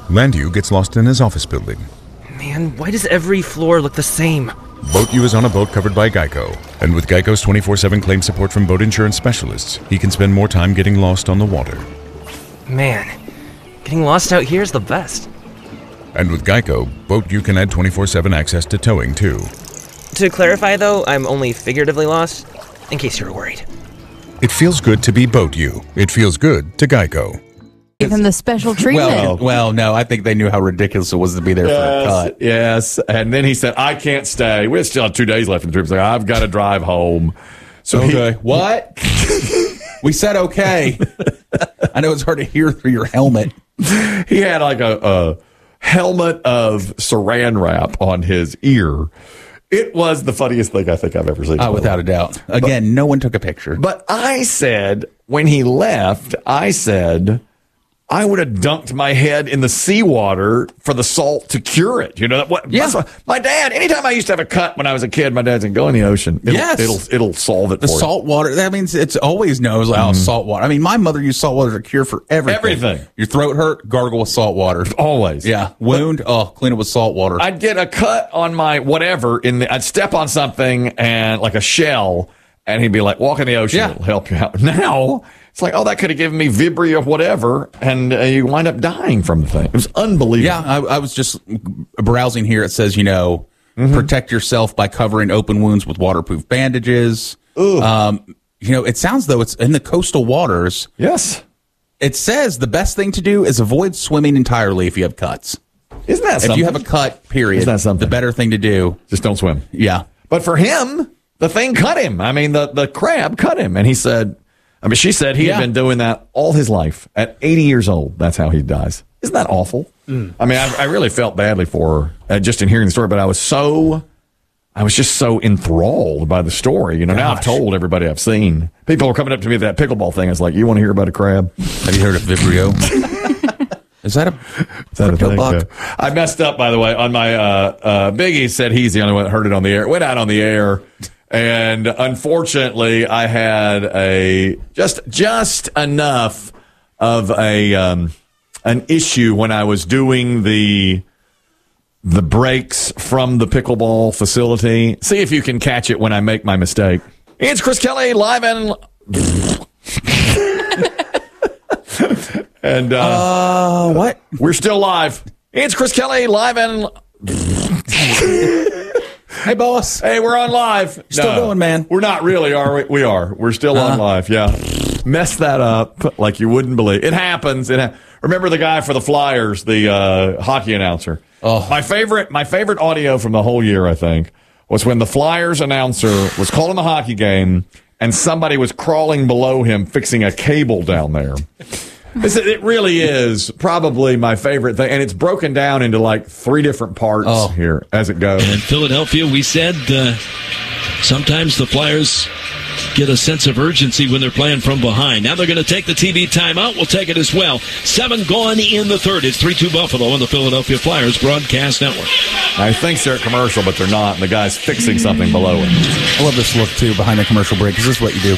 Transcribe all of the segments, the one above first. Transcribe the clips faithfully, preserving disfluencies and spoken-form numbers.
Landu gets lost in his office building. Man, why does every floor look the same? Boat U is on a boat covered by Geico, and with Geico's twenty-four seven claim support from boat insurance specialists, he can spend more time getting lost on the water. Man, getting lost out here is the best. And with Geico, Boat U can add twenty-four seven access to towing, too. To clarify, though, I'm only figuratively lost, in case you were worried. It feels good to be Boat U. It feels good to Geico. Give him the special treatment. Well, well, no, I think they knew how ridiculous it was to be there yes, for a cut. Yes, and then he said, I can't stay. We still have two days left in the trip. He's like, I've got to drive home. So okay. He, what? We said okay. I know it's hard to hear through your helmet. He had like a, a helmet of saran wrap on his ear. It was the funniest thing I think I've ever seen. Oh, without a doubt. Again, but, no one took a picture. But I said, when he left, I said, I would have dunked my head in the seawater for the salt to cure it. You know, what? Yeah. My dad, anytime I used to have a cut when I was a kid, my dad said, go in the ocean. It'll, yes. It'll, it'll solve it the for you. The salt water, that means it's always knows how mm. salt water. I mean, my mother used salt water as a cure for everything. Everything. Your throat hurt, gargle with salt water. Always. Yeah. Wound, but, oh, clean it with salt water. I'd get a cut on my whatever, in the, I'd step on something and like a shell, and he'd be like, walk in the ocean, yeah. it'll help you out. Now, it's like, oh, that could have given me Vibria whatever, and uh, you wind up dying from the thing. It was unbelievable. Yeah, I, I was just browsing here. It says, you know, mm-hmm. protect yourself by covering open wounds with waterproof bandages. Um, you know, it sounds though it's in the coastal waters. Yes. It says the best thing to do is avoid swimming entirely if you have cuts. Isn't that something? If you have a cut, period, Isn't that something? The better thing to do. Just don't swim. Yeah. But for him, the thing cut him. I mean, the, the crab cut him. And he said, I mean, she said he yeah. had been doing that all his life. At eighty years old, that's how he dies. Isn't that awful? Mm. I mean, I, I really felt badly for her uh, just in hearing the story, but I was so, I was just so enthralled by the story. You know, Gosh. Now I've told everybody I've seen. People are coming up to me with that pickleball thing. It's like, you want to hear about a crab? Have you heard of Vibrio? Is that a, Is that a thing? Buck? Yeah. I messed up, by the way, on my, uh, uh, Biggie said he's the only one that heard it on the air. It went out on the air. And unfortunately, I had a just just enough of a um, an issue when I was doing the the breaks from the pickleball facility. See if you can catch it when I make my mistake. It's Chris Kelly live and and uh, uh, what? We're still live. It's Chris Kelly live and. Hey, boss. Hey, we're on live. Still no, going, man. We're not really, are we? We are. We're still uh-huh. on live, yeah. Messed that up like you wouldn't believe. It happens. It ha- Remember the guy for the Flyers, the uh, hockey announcer? Oh. My favorite, my favorite audio from the whole year, I think, was when the Flyers announcer was calling the hockey game and somebody was crawling below him fixing a cable down there. It really is probably my favorite thing, and it's broken down into like three different parts oh. here as it goes. And in Philadelphia, we said uh, sometimes the Flyers get a sense of urgency when they're playing from behind. Now they're going to take the T V timeout. We'll take it as well. Seven gone in the third. It's three two Buffalo on the Philadelphia Flyers Broadcast Network. I think they're at commercial, but they're not, and the guy's fixing something below him. I love this look, too, behind the commercial break, because this is what you do.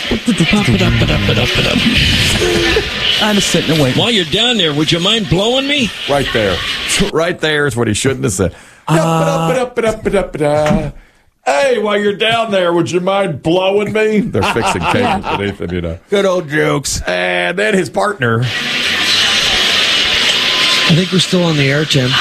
I'm just sitting and waiting. While you're down there, would you mind blowing me? Right there. Right there is what he shouldn't have said. Uh, Hey, while you're down there, would you mind blowing me? They're fixing cables beneath him, you know. Good old jokes. And then his partner. I think we're still on the air, Tim.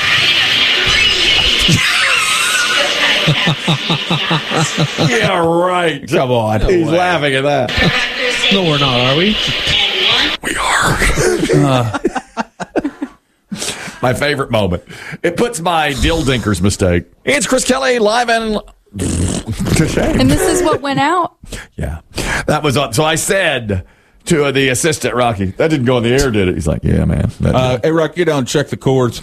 Yeah, right. Come on. He's no laughing at that. No, we're not, are we? We are. Uh. My favorite moment. It puts my Dill Dinkers mistake. It's Chris Kelly live and. And this is what went out? Yeah. That was on. So I said to uh, the assistant, Rocky, that didn't go on the air, did it? He's like, yeah, man. Uh, hey, Rocky, get down and check the cords.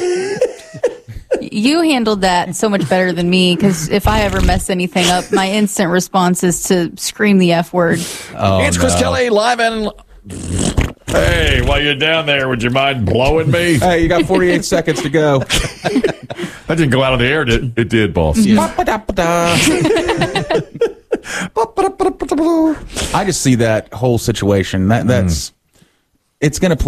You handled that so much better than me, because if I ever mess anything up, my instant response is to scream the F word. Oh, it's Chris no. Kelly live and. Hey, while you're down there, would you mind blowing me? Hey, you got forty-eight seconds to go. That didn't go out on the air, did it? It did, boss. Yeah. I just see that whole situation. That that's mm. it's going to play.